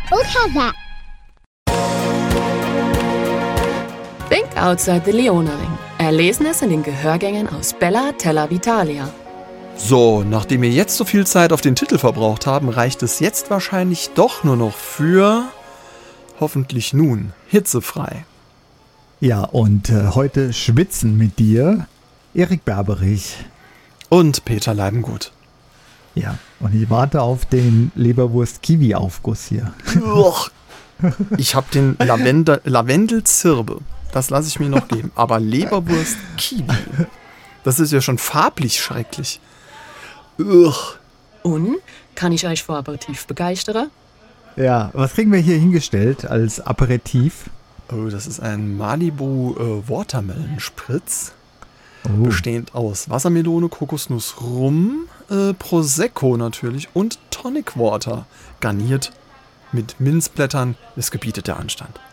Ukazak. Think Outside the Leoneling. Erlesenes in den Gehörgängen aus Bella Terra Vitalia. So, nachdem wir jetzt so viel Zeit auf den Titel verbraucht haben, reicht es jetzt wahrscheinlich doch nur noch für, hoffentlich nun, hitzefrei. Ja, und heute schwitzen mit dir Erik Berberich. Und Peter Leibengut. Ja, und ich warte auf den Leberwurst-Kiwi-Aufguss hier. Ich habe den Lavendel-Zirbe. Das lasse ich mir noch geben. Aber Leberwurst-Kiwi, das ist ja schon farblich schrecklich. Und, kann ich euch vor Aperitif begeistern? Ja, was kriegen wir hier hingestellt als Aperitif? Oh, das ist ein Malibu Watermelon-Spritz. Oh. Bestehend aus Wassermelone, Kokosnuss, Rum, Prosecco natürlich und Tonic Water. Garniert mit Minzblättern. Es gebietet der Anstand.